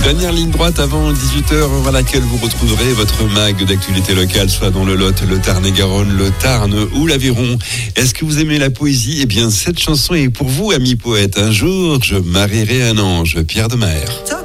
Dernière ligne droite avant 18h, à laquelle vous retrouverez votre mag d'actualité locale, soit dans le Lot, le Tarn-et-Garonne, le Tarn ou l'Aveyron. Est-ce que vous aimez la poésie ? Eh bien, cette chanson est pour vous, amis poètes. Un jour, je marierai un ange, Pierre de Maher.